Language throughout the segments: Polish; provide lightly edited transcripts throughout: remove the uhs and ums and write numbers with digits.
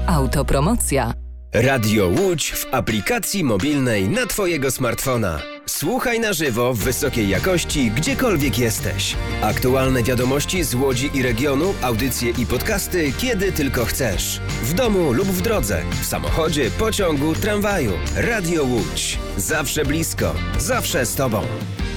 Autopromocja. Radio Łódź w aplikacji mobilnej na Twojego smartfona. Słuchaj na żywo w wysokiej jakości, gdziekolwiek jesteś. Aktualne wiadomości z Łodzi i regionu, audycje i podcasty, kiedy tylko chcesz. W domu lub w drodze, w samochodzie, pociągu, tramwaju. Radio Łódź. Zawsze blisko, zawsze z Tobą.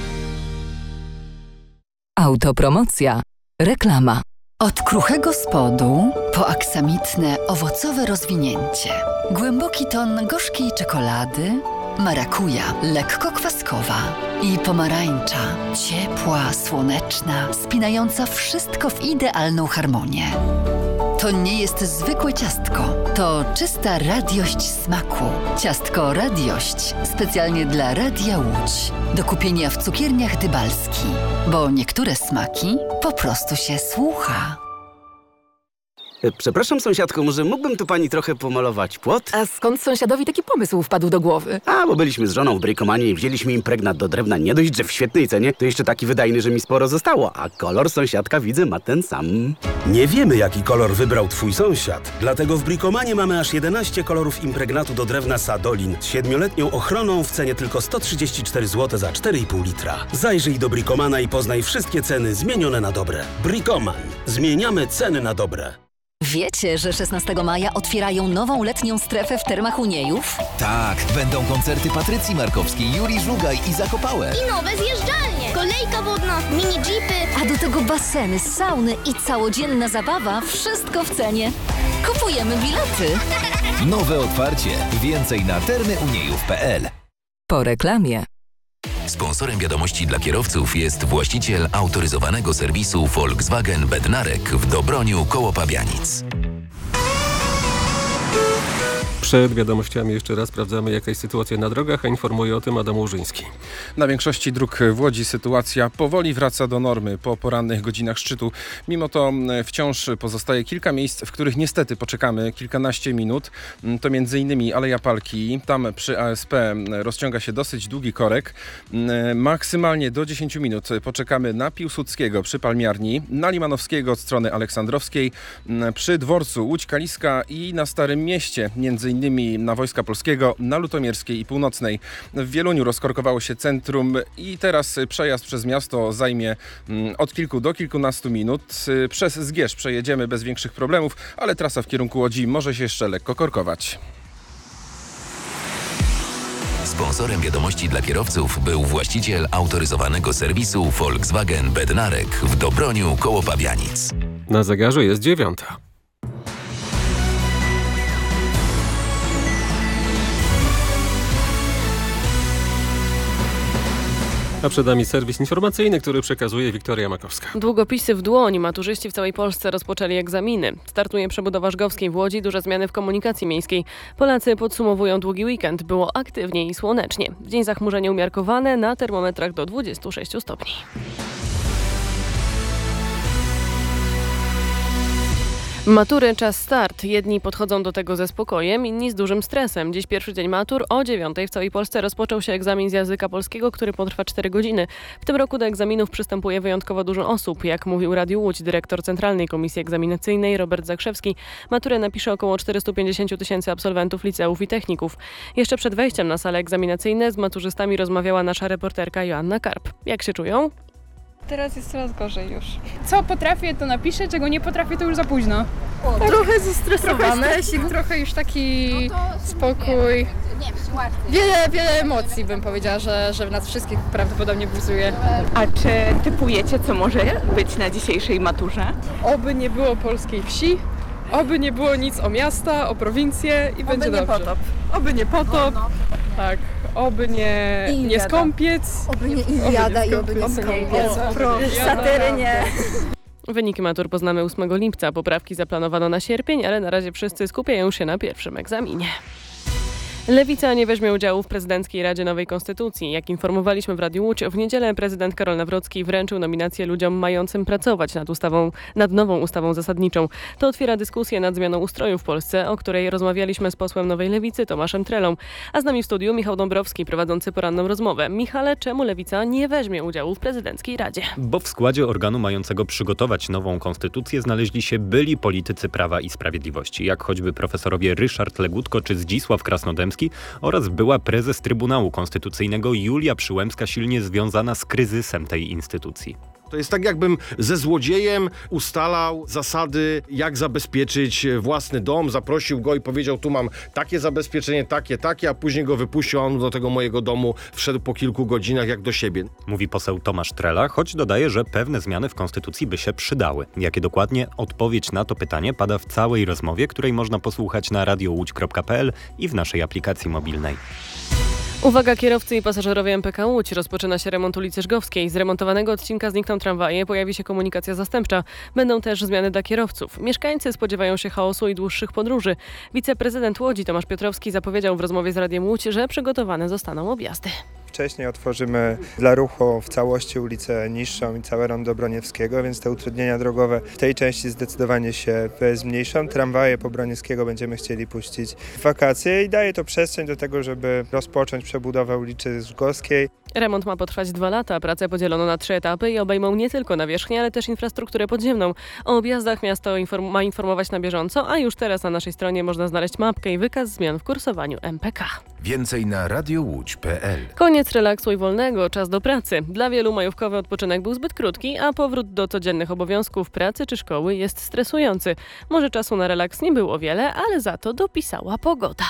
Autopromocja. Reklama. Od kruchego spodu po aksamitne, owocowe rozwinięcie. Głęboki ton gorzkiej czekolady, marakuja, lekko kwaskowa i pomarańcza, ciepła, słoneczna, spinająca wszystko w idealną harmonię. To nie jest zwykłe ciastko, to czysta radiość smaku. Ciastko Radiość, specjalnie dla Radia Łódź. Do kupienia w cukierniach Dybalski, bo niektóre smaki po prostu się słucha. Przepraszam, sąsiadko, może mógłbym tu pani trochę pomalować płot? A skąd sąsiadowi taki pomysł wpadł do głowy? Bo byliśmy z żoną w Brikomanie i wzięliśmy impregnat do drewna. Nie dość, że w świetnej cenie, to jeszcze taki wydajny, że mi sporo zostało. A kolor sąsiadka, widzę, ma ten sam. Nie wiemy, jaki kolor wybrał twój sąsiad. Dlatego w Brikomanie mamy aż 11 kolorów impregnatu do drewna Sadolin z 7-letnią ochroną w cenie tylko 134 zł za 4,5 litra. Zajrzyj do Brikomana i poznaj wszystkie ceny zmienione na dobre. Brikoman. Zmieniamy ceny na dobre. Wiecie, że 16 maja otwierają nową letnią strefę w Termach Uniejów? Tak, będą koncerty Patrycji Markowskiej, Juri Żugaj i Zakopałe. I nowe zjeżdżalnie, kolejka wodna, mini jeepy. A do tego baseny, sauny i całodzienna zabawa, wszystko w cenie. Kupujemy bilety. Nowe otwarcie. Więcej na termyuniejów.pl. Po reklamie. Sponsorem wiadomości dla kierowców jest właściciel autoryzowanego serwisu Volkswagen Bednarek w Dobroniu koło Pabianic. Przed wiadomościami jeszcze raz sprawdzamy, jaka jest sytuacja na drogach, a informuje o tym Adam Łużyński. Na większości dróg w Łodzi sytuacja powoli wraca do normy po porannych godzinach szczytu. Mimo to wciąż pozostaje kilka miejsc, w których niestety poczekamy kilkanaście minut. To m.in. Aleja Palki. Tam przy ASP rozciąga się dosyć długi korek. Maksymalnie do 10 minut poczekamy na Piłsudskiego przy Palmiarni, na Limanowskiego od strony Aleksandrowskiej, przy dworcu Łódź Kaliska i na Starym Mieście, m.in. na Wojska Polskiego, na Lutomierskiej i Północnej. W Wieluniu rozkorkowało się centrum i teraz przejazd przez miasto zajmie od kilku do kilkunastu minut. Przez Zgierz przejedziemy bez większych problemów, ale trasa w kierunku Łodzi może się jeszcze lekko korkować. Sponsorem wiadomości dla kierowców był właściciel autoryzowanego serwisu Volkswagen Bednarek w Dobroniu koło Pabianic. Na zegarze jest 9:00. A przed nami serwis informacyjny, który przekazuje Wiktoria Makowska. Długopisy w dłoń. Maturzyści w całej Polsce rozpoczęli egzaminy. Startuje przebudowa Żgowskiej w Łodzi, duże zmiany w komunikacji miejskiej. Polacy podsumowują długi weekend. Było aktywnie i słonecznie. W dzień zachmurzenie umiarkowane, na termometrach do 26 stopni. Matury, czas start. Jedni podchodzą do tego ze spokojem, inni z dużym stresem. Dziś pierwszy dzień matur. O 9:00 w całej Polsce rozpoczął się egzamin z języka polskiego, który potrwa 4 godziny. W tym roku do egzaminów przystępuje wyjątkowo dużo osób. Jak mówił Radiu Łódź dyrektor Centralnej Komisji Egzaminacyjnej Robert Zakrzewski, maturę napisze około 450 000 absolwentów liceów i techników. Jeszcze przed wejściem na salę egzaminacyjne z maturzystami rozmawiała nasza reporterka Joanna Karp. Jak się czują? Teraz jest coraz gorzej już. Co potrafię, to napiszę, czego nie potrafię, to już za późno. Trochę zestresowane. Trochę już taki spokój. Wiele emocji, bym powiedziała, że w nas wszystkich prawdopodobnie buzuje. A czy typujecie, co może być na dzisiejszej maturze? Oby nie było polskiej wsi, oby nie było nic o miasta, o prowincję i będzie dobrze. Potop. Oby nie potop. Tak. Oby nie skąpiec. Oby nie Iliada i oby nie skąpiec. Satyry nie. Wyniki matur poznamy 8 lipca. Poprawki zaplanowano na sierpień, ale na razie wszyscy skupiają się na pierwszym egzaminie. Lewica nie weźmie udziału w prezydenckiej Radzie Nowej Konstytucji. Jak informowaliśmy w Radiu Łódź, w niedzielę prezydent Karol Nawrocki wręczył nominację ludziom mającym pracować nad nową ustawą zasadniczą. To otwiera dyskusję nad zmianą ustroju w Polsce, o której rozmawialiśmy z posłem Nowej Lewicy Tomaszem Trelą. A z nami w studiu Michał Dąbrowski, prowadzący poranną rozmowę. Michale, czemu Lewica nie weźmie udziału w prezydenckiej Radzie? Bo w składzie organu mającego przygotować nową konstytucję znaleźli się byli politycy Prawa i Sprawiedliwości, jak choćby profesorowie Ryszard Legutko czy Zdzisław Krasnodębski oraz była prezes Trybunału Konstytucyjnego Julia Przyłębska, silnie związana z kryzysem tej instytucji. To jest tak, jakbym ze złodziejem ustalał zasady, jak zabezpieczyć własny dom, zaprosił go i powiedział, tu mam takie zabezpieczenie, takie, a później go wypuścił, a on do tego mojego domu wszedł po kilku godzinach jak do siebie. Mówi poseł Tomasz Trela, choć dodaje, że pewne zmiany w konstytucji by się przydały. Jakie dokładnie? Odpowiedź na to pytanie pada w całej rozmowie, której można posłuchać na radiołódź.pl i w naszej aplikacji mobilnej. Uwaga, kierowcy i pasażerowie MPK Łódź. Rozpoczyna się remont ulicy Żgowskiej. Z remontowanego odcinka znikną tramwaje, pojawi się komunikacja zastępcza. Będą też zmiany dla kierowców. Mieszkańcy spodziewają się chaosu i dłuższych podróży. Wiceprezydent Łodzi Tomasz Piotrowski zapowiedział w rozmowie z Radiem Łódź, że przygotowane zostaną objazdy. Wcześniej otworzymy dla ruchu w całości ulicę Niższą i całe rondo Broniewskiego, więc te utrudnienia drogowe w tej części zdecydowanie się zmniejszą. Tramwaje po Broniewskiego będziemy chcieli puścić w wakacje i daje to przestrzeń do tego, żeby rozpocząć przebudowę ulicy Żgowskiej. Remont ma potrwać 2 lata. Pracę podzielono na 3 etapy i obejmą nie tylko nawierzchnię, ale też infrastrukturę podziemną. O objazdach miasto ma informować na bieżąco, a już teraz na naszej stronie można znaleźć mapkę i wykaz zmian w kursowaniu MPK. Więcej na radiołódź.pl. Koniec relaksu i wolnego, czas do pracy. Dla wielu majówkowy odpoczynek był zbyt krótki, a powrót do codziennych obowiązków pracy czy szkoły jest stresujący. Może czasu na relaks nie było wiele, ale za to dopisała pogoda.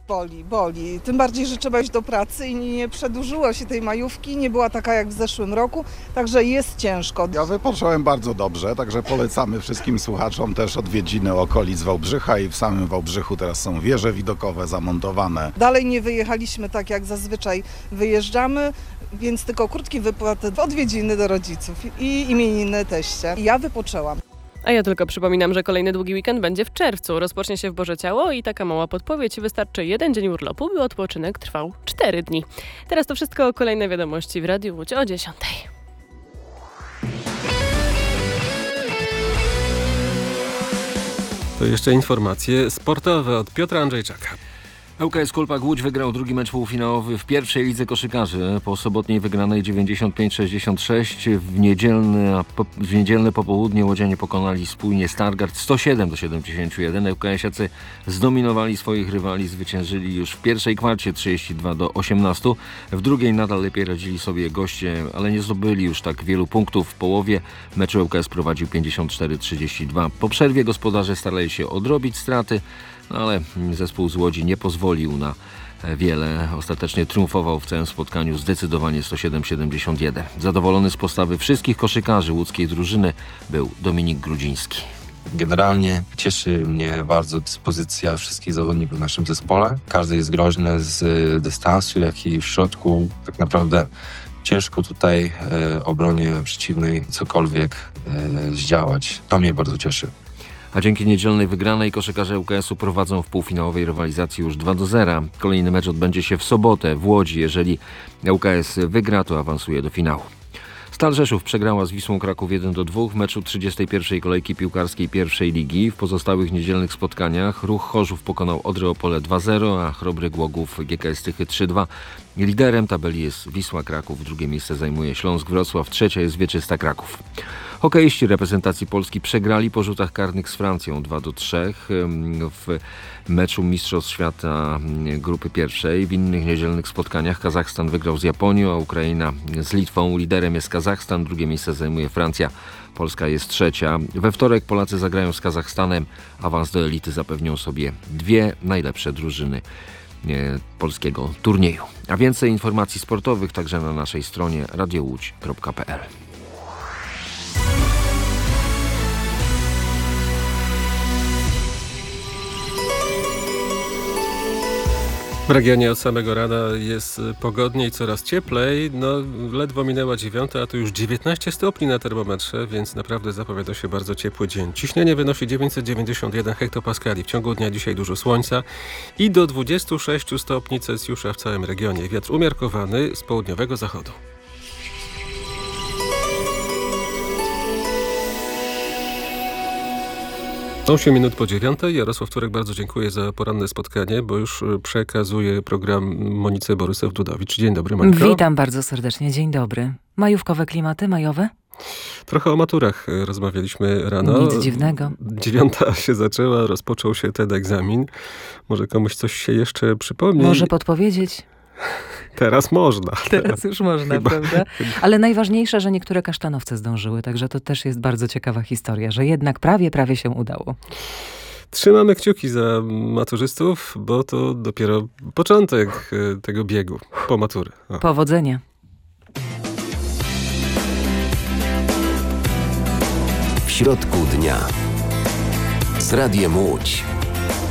Boli. Tym bardziej, że trzeba iść do pracy i nie przedłużyło się tej majówki, nie była taka jak w zeszłym roku, także jest ciężko. Ja wypocząłem bardzo dobrze, także polecamy wszystkim słuchaczom też odwiedziny okolic Wałbrzycha i w samym Wałbrzychu teraz są wieże widokowe zamontowane. Dalej nie wyjechaliśmy tak jak zazwyczaj wyjeżdżamy, więc tylko krótkie wypłaty w odwiedziny do rodziców i imieniny teście. Ja wypoczęłam. A ja tylko przypominam, że kolejny długi weekend będzie w czerwcu. Rozpocznie się w Boże Ciało i taka mała podpowiedź. Wystarczy 1 dzień urlopu, by odpoczynek trwał 4 dni. Teraz to wszystko. Kolejne wiadomości w Radiu Łódź o 10:00. To jeszcze informacje sportowe od Piotra Andrzejczaka. ŁKS Kolpak Łódź wygrał drugi mecz półfinałowy w pierwszej lidze koszykarzy. Po sobotniej wygranej 95-66 w niedzielne popołudnie łodzianie pokonali spójnie Stargard 107-71. ŁKS-iacy zdominowali swoich rywali, zwyciężyli już w pierwszej kwarcie 32-18. W drugiej nadal lepiej radzili sobie goście, ale nie zdobyli już tak wielu punktów. W połowie meczu ŁKS prowadził 54-32. Po przerwie gospodarze starali się odrobić straty, ale zespół z Łodzi nie pozwolił na wiele. Ostatecznie triumfował w całym spotkaniu zdecydowanie 107-71. Zadowolony z postawy wszystkich koszykarzy łódzkiej drużyny był Dominik Grudziński. Generalnie cieszy mnie bardzo dyspozycja wszystkich zawodników w naszym zespole. Każdy jest groźny z dystansu, jak i w środku. Tak naprawdę ciężko tutaj obronie przeciwnej cokolwiek zdziałać. To mnie bardzo cieszy. A dzięki niedzielnej wygranej koszykarze ŁKS-u prowadzą w półfinałowej rywalizacji już 2-0. Kolejny mecz odbędzie się w sobotę w Łodzi. Jeżeli ŁKS wygra, to awansuje do finału. Stal Rzeszów przegrała z Wisłą Kraków 1-2 w meczu 31. kolejki piłkarskiej pierwszej ligi. W pozostałych niedzielnych spotkaniach Ruch Chorzów pokonał Odrę Opole 2-0, a Chrobry Głogów GKS Tychy 3-2. Liderem tabeli jest Wisła Kraków, drugie miejsce zajmuje Śląsk Wrocław, trzecia jest Wieczysta Kraków. Hokeiści reprezentacji Polski przegrali po rzutach karnych z Francją 2-3 w meczu Mistrzostw Świata grupy pierwszej. W innych niedzielnych spotkaniach Kazachstan wygrał z Japonią, a Ukraina z Litwą. Liderem jest Kazachstan, drugie miejsce zajmuje Francja. Polska jest trzecia. We wtorek Polacy zagrają z Kazachstanem. Awans do elity zapewnią sobie 2 najlepsze drużyny polskiego turnieju. A więcej informacji sportowych także na naszej stronie radiołódź.pl. W regionie od samego rana jest pogodniej, coraz cieplej. Ledwo minęła 9, a to już 19 stopni na termometrze, więc naprawdę zapowiada się bardzo ciepły dzień. Ciśnienie wynosi 991 hektopaskali. W ciągu dnia dzisiaj dużo słońca i do 26 stopni Celsjusza w całym regionie. Wiatr umiarkowany z południowego zachodu. 8 minut po 9. Jarosław Turek, bardzo dziękuję za poranne spotkanie, bo już przekazuję program Monice Borysew-Dudowicz. Dzień dobry, Moniko. Witam bardzo serdecznie. Dzień dobry. Majówkowe klimaty, majowe? Trochę o maturach rozmawialiśmy rano. Nic dziwnego. 9 się zaczęła, rozpoczął się ten egzamin. Może komuś coś się jeszcze przypomni? Może podpowiedzieć? Teraz można. Teraz już można, prawda? Ale najważniejsze, że niektóre kasztanowce zdążyły, także to też jest bardzo ciekawa historia, że jednak prawie się udało. Trzymamy kciuki za maturzystów, bo to dopiero początek tego biegu po matury. Powodzenia. W środku dnia z Radiem Łódź.